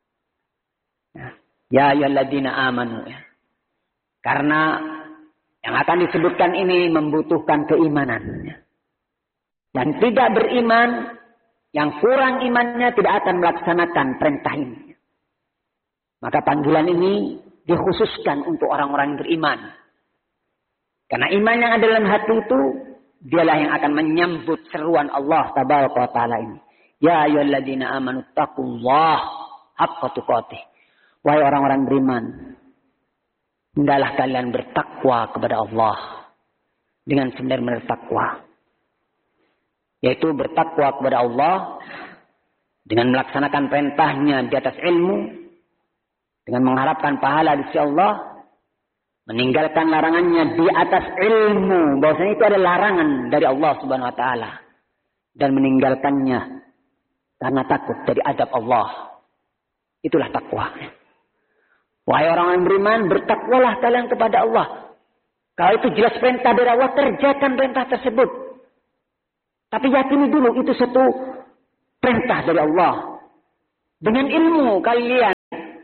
Ya ayyuhalladzina amanu. Karena yang akan disebutkan ini membutuhkan keimanan. Dan tidak beriman, yang kurang imannya tidak akan melaksanakan perintah ini. Maka panggilan ini dikhususkan untuk orang-orang yang beriman. Karena iman yang ada dalam hati itu, dialah yang akan menyambut seruan Allah tabaraka wa ta'ala ini. Ya ayyuhalladzina amanu taqullaha haqqa tuqatih. Wahai orang-orang beriman, hendaklah kalian bertakwa kepada Allah dengan sebenar-benar takwa. Yaitu bertakwa kepada Allah dengan melaksanakan perintahnya di atas ilmu, dengan mengharapkan pahala di sisi Allah, meninggalkan larangannya di atas ilmu, bahwasanya itu ada larangan dari Allah Subhanahu wa taala, dan meninggalkannya karena takut dari adab Allah. Itulah takwa. Wahai orang yang beriman, bertakwalah kalian kepada Allah. Kalau itu jelas perintah dari Allah, kerjakan perintah tersebut. Tapi yakini dulu itu satu perintah dari Allah. Dengan ilmu kalian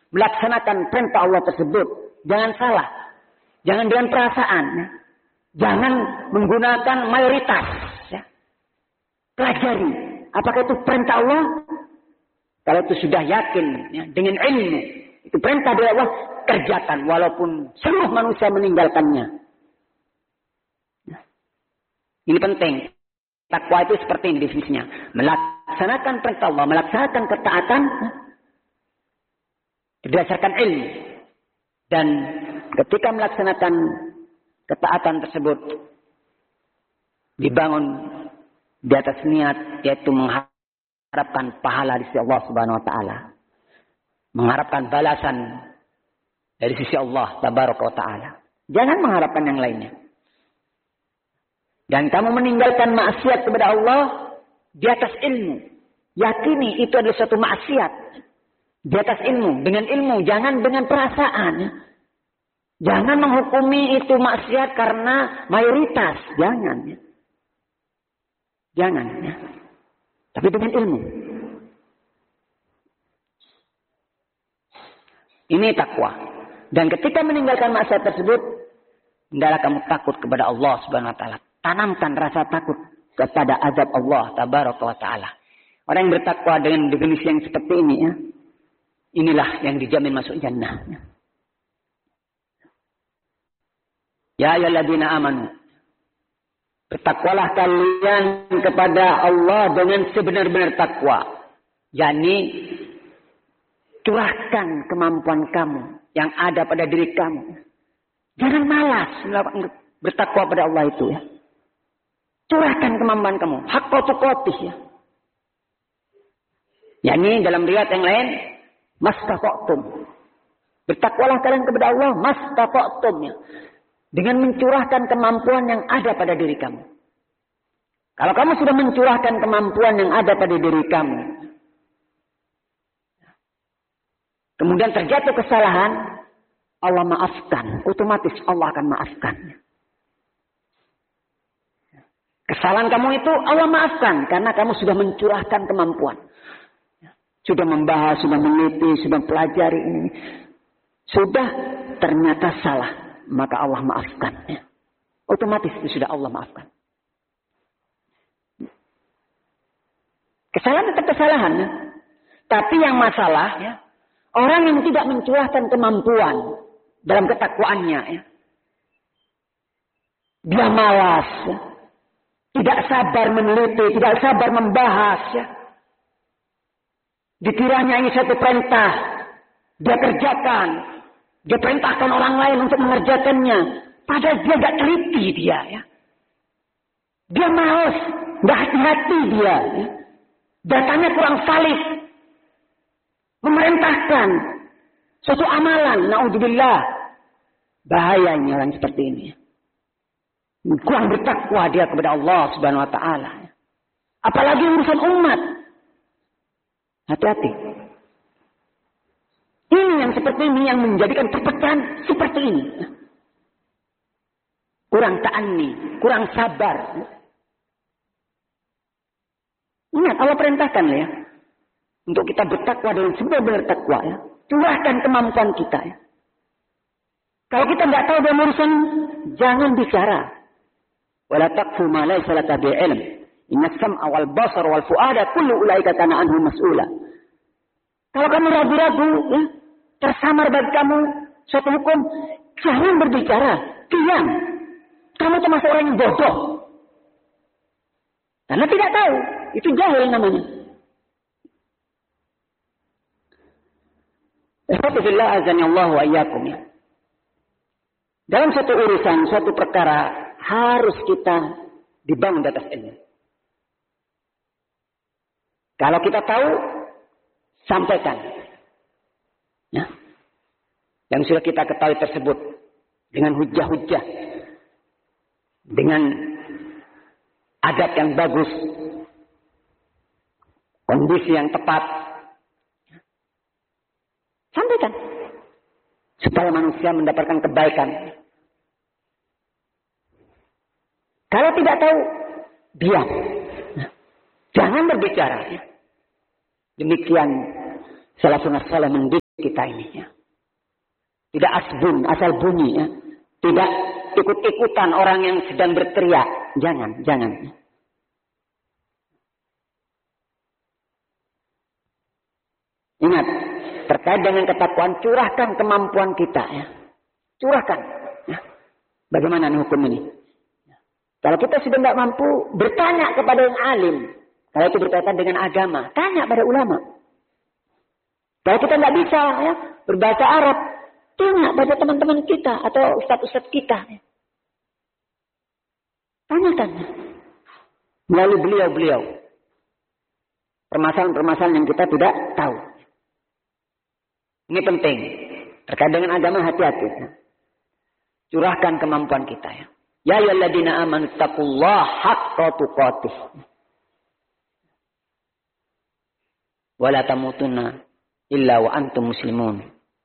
melaksanakan perintah Allah tersebut. Jangan salah. Jangan dengan perasaan. Ya. Jangan menggunakan mayoritas. Ya. Pelajari. Apakah itu perintah Allah? Kalau itu sudah yakin ya, dengan ilmu. Itu perintah dari Allah. Kerjakan. Walaupun seluruh manusia meninggalkannya. Ya. Ini penting. Takwa itu seperti ini definisinya. Melaksanakan perintah Allah. Melaksanakan ketaatan. Berdasarkan ilmu. Dan ketika melaksanakan ketaatan tersebut dibangun di atas niat, yaitu mengharapkan pahala di sisi Allah Subhanahu wa taala. Mengharapkan balasan dari sisi Allah Tabaraka wa taala. Jangan mengharapkan yang lainnya. Dan kamu meninggalkan maksiat kepada Allah di atas ilmu. Yakini itu adalah suatu maksiat. Di atas ilmu. Dengan ilmu. Jangan dengan perasaan. Jangan menghukumi itu maksiat karena mayoritas. Jangan. Ya. Jangan. Ya. Tapi dengan ilmu. Ini takwa. Dan ketika meninggalkan maksiat tersebut, hendaklah kamu takut kepada Allah Subhanahu wa taala. Tanamkan rasa takut kepada azab Allah Tabaraka wa taala. Orang yang bertakwa dengan definisi yang seperti ini ya. Inilah yang dijamin masuk jannah. Ya ayyuhalladzina amanu. Bertakwalah kalian kepada Allah dengan sebenar-benar takwa. yakni curahkan kemampuan kamu yang ada pada diri kamu. Jangan malas bertakwa pada Allah itu ya. Curahkan kemampuan kamu. Haqqa tuqatih ya. Yakni dalam riwayat yang lain, mastata'tum. Bertakwalah kalian kepada Allah mastata'tum ya. Dengan mencurahkan kemampuan yang ada pada diri kamu. Kalau kamu sudah mencurahkan kemampuan yang ada pada diri kamu, kemudian terjatuh kesalahan, Allah maafkan. Otomatis Allah akan maafkan. Kesalahan kamu itu Allah maafkan. Karena kamu sudah mencurahkan kemampuan. Sudah membahas, sudah meneliti, sudah pelajari ini. Sudah ternyata salah. Maka Allah maafkan. Otomatis itu sudah Allah maafkan. Kesalahan tetap kesalahan. Ya. Tapi yang masalah, ya, orang yang tidak mencurahkan kemampuan dalam ketakwaannya, ya. Dia malas, ya. Tidak sabar meneliti, tidak sabar membahas. Ya. Dikiranya ini satu perintah, dia kerjakan, dia perintahkan orang lain untuk mengerjakannya. Padahal dia tidak teliti dia, ya. Dia malas, tidak hati-hati dia. Ya. Datanya kurang valid. Memerintahkan suatu amalan, naudzubillah. Bahayanya orang seperti ini. Kurang bertakwa dia kepada Allah Subhanahu wa taala. Apalagi urusan umat. Hati-hati. Ini yang seperti ini yang menjadikan perpecahan seperti ini. Kurang ta'anni, kurang sabar. Ingat Allah perintahkan ya. Untuk kita bertakwa dengan sebenar-benar takwa ya. Curahkan kemampuan kita ya. Kalau kita nggak tahu dalam urusan, jangan bicara. Wala taqfu ma laysa laka bihi ilm. Inna sam'a wal basar wal fu'ada kullu ulaika kana anhu mas'ula. Kalau kamu ragu-ragu ya, tersamar bagi kamu suatu hukum, jangan berbicara, diam. Kamu termasuk orang yang bodoh. Karena tidak tahu, itu jahil namanya. Alhamdulillah azani Allah wa iyyakum ya. Dalam satu urusan, suatu perkara harus kita dibangun di atas ilmu. Kalau kita tahu, sampaikan. Ya. Yang sudah kita ketahui tersebut dengan hujah-hujah, dengan adab yang bagus, kondisi yang tepat. Sampaikan. Supaya manusia mendapatkan kebaikan. Kalau tidak tahu, diam. Jangan berbicara. Demikian salafun salih mendidik kita ini ya. Tidak asal bunyi ya. Tidak ikut-ikutan orang yang sedang berteriak. Jangan. Ingat, terkait dengan ketakwaan, curahkan kemampuan kita ya. Curahkan. Ya. Bagaimana nih hukum ini? Kalau kita sudah tidak mampu, bertanya kepada yang alim. Kalau itu berkaitan dengan agama, tanya pada ulama. Kalau kita tidak bisa ya, berbahasa Arab, tanya pada teman-teman kita atau ustaz-ustaz kita. Ya. Tanyakan. Melalui beliau-beliau. Permasalahan-permasalahan yang kita tidak tahu. Ini penting. Terkait dengan agama, hati-hati. Ya. Curahkan kemampuan kita ya. Ya ayyuhalladzina amanu taqullaha haqqa tuqatih. Wa la tamutunna illa wa antum muslimun.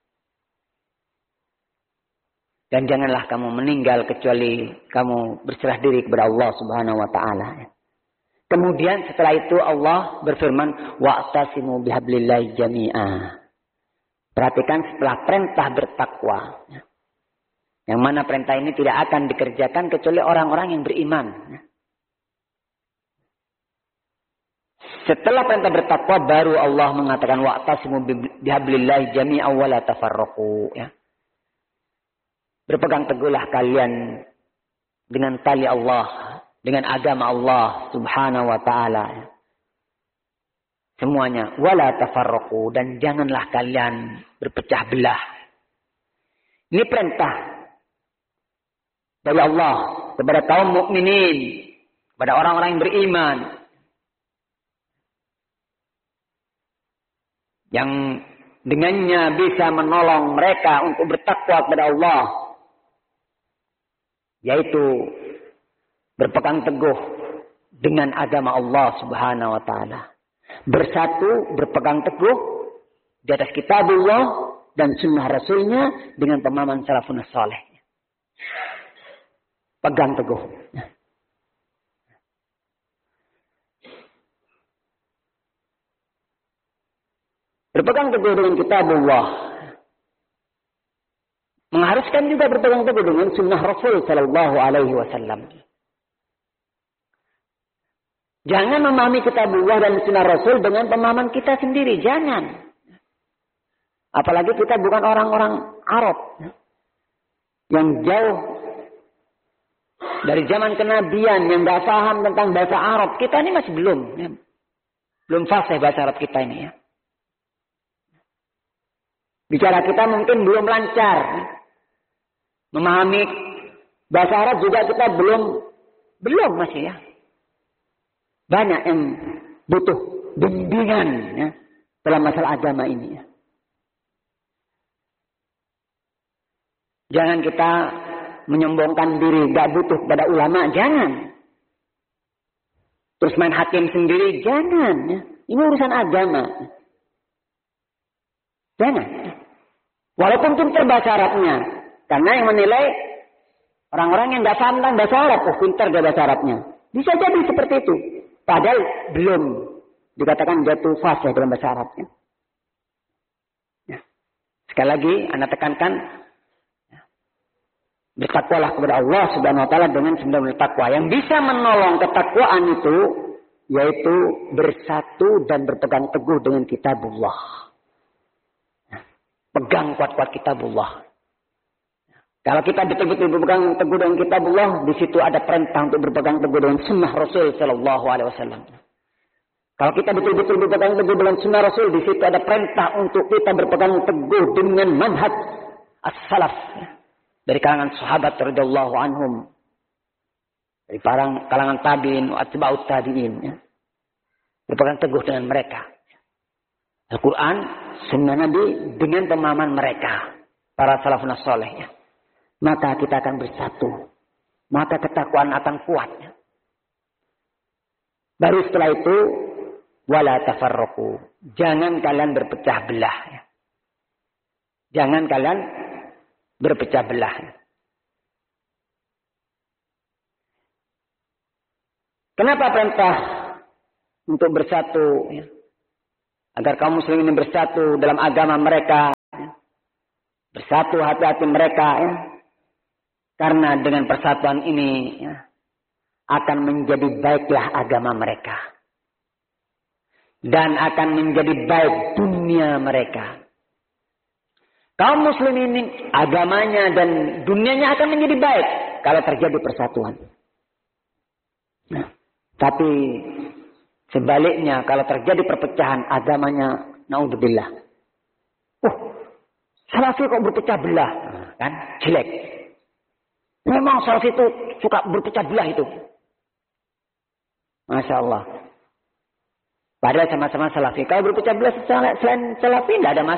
Dan janganlah kamu meninggal kecuali kamu berserah diri kepada Allah Subhanahu wa taala. Kemudian setelah itu Allah berfirman, wa'tasimu bihablillahi jami'a. Perhatikan setelah perintah bertakwa. Yang mana perintah ini tidak akan dikerjakan kecuali orang-orang yang beriman. Setelah perintah bertakwa baru Allah mengatakan wa'tasimu bihablillahi jami'a wa la tafarraqu ya. Berpegang teguhlah kalian dengan tali Allah, dengan agama Allah Subhanahu wa taala. Semuanya wala tafarraqu, dan janganlah kalian berpecah belah. Ini perintah dari Allah kepada kaum mukminin, kepada orang-orang yang beriman. Yang dengannya bisa menolong mereka untuk bertakwa kepada Allah. Yaitu berpegang teguh dengan agama Allah Subhanahu wa taala. Bersatu, berpegang teguh di atas kitabullah dan sunnah rasulnya dengan pemahaman salafun saleh. Pegang teguh. Berpegang teguh dengan kitabullah. Mengharuskan juga berpegang teguh dengan sunnah Rasul sallallahu alaihi wasallam. Jangan memahami kitabullah dan sunnah Rasul dengan pemahaman kita sendiri. Jangan. Apalagi kita bukan orang-orang Arab. Yang jauh dari zaman kenabian. Yang gak paham tentang bahasa Arab. Kita ini masih belum. Ya. Belum fasih bahasa Arab kita ini. Ya. Bicara kita mungkin belum lancar. Memahami bahasa Arab juga kita belum masih ya. Banyak yang butuh bimbingan ya, dalam masalah agama ini. Ya. Jangan kita menyombongkan diri, gak butuh pada ulama, jangan. Terus main hakim sendiri, jangan. Ya. Ini urusan agama. Jangan. Walaupun pintar bahasa Arabnya. Karena yang menilai orang-orang yang gak paham tentang bahasa Arab, pintar gak bahasa Arabnya. Bisa jadi seperti itu. Padahal belum dikatakan jatuh fasih dalam bahasa Arabnya. Ya. Sekali lagi, Anda tekankan, ya, bertakwalah kepada Allah Subhanahu wa taala dengan sebenar-benar takwa. Yang bisa menolong ketakwaan itu yaitu bersatu dan berpegang teguh dengan kitabullah. Ya. Pegang kuat-kuat kitabullah. Kalau kita betul-betul berpegang teguh dengan kitabullah, di situ ada perintah untuk berpegang teguh dengan sunnah Rasul sallallahu alaihi wasallam. Kalau kita betul-betul berpegang teguh dengan sunnah Rasul, di situ ada perintah untuk kita berpegang teguh dengan manhaj as-salaf dari kalangan sahabat radhiyallahu anhum, dari kalangan tabi'in wa atba'ut tabi'in. Ya. Berpegang teguh dengan mereka. Al-Quran, sunnah Nabi dengan pemahaman mereka, para salafun saleh. Ya. Maka kita akan bersatu. Maka ketakwaan akan kuat. Baru setelah itu, wala tafarraqu. Jangan kalian berpecah belah. Jangan kalian berpecah belah. Kenapa perintah untuk bersatu? Agar kaum muslimin bersatu dalam agama mereka. Bersatu hati-hati mereka ya. Karena dengan persatuan ini ya, akan menjadi baiklah agama mereka. Dan akan menjadi baik dunia mereka. Kaum muslimin ini agamanya dan dunianya akan menjadi baik kalau terjadi persatuan. Nah, tapi sebaliknya kalau terjadi perpecahan agamanya, naudzubillah. Salafi kok berpecah belah, kan? Jelek. Memang salafi itu suka berpecah belah itu. Masya Allah. Padahal sama-sama salafi. Kalau berpecah belah selain salafi tidak ada masalah.